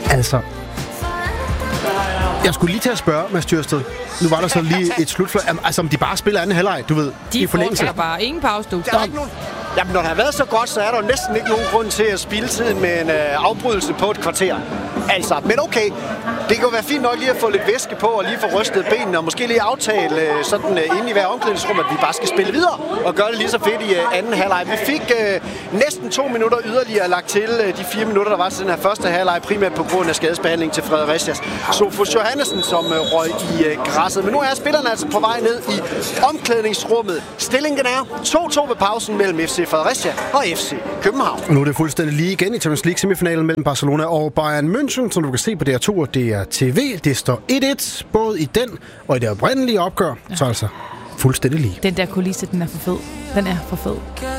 Altså, jeg skulle lige til at spørge, Mads Thyrsted. Nu var der så lige et slutfløj. Altså, om de bare spiller anden halvleg, du ved, de fortsætter bare. Ingen pause, du. Jamen, når det har været så godt, så er der jo næsten ikke nogen grund til at spilde tiden med en afbrydelse på et kvarter. Altså, men okay. Det kan jo være fint nok lige at få lidt væske på og lige få rystet benene og måske lige aftale sådan inde i hver omklædningsrum, at vi bare skal spille videre og gøre det lige så fedt i anden halvleg. Vi fik næsten 2 minutter yderligere lagt til de 4 minutter, der var til den her første halvleg, primært på grund af skadesbehandling til Fredericias Sofus Johannesen, som røg i græsset. Men nu er spillerne altså på vej ned i omklædningsrummet. Stillingen er 2-2 ved pausen mellem FC Fredericia og FC København. Og nu er det fuldstændig lige igen i Champions League semifinalen mellem Barcelona og Bayern München, som du kan se på DR2 og TV. Det står 1-1, både i den og i det oprindelige opgør, så altså fuldstændig lige. Den der kulisse, den er for fed. Den er for fed.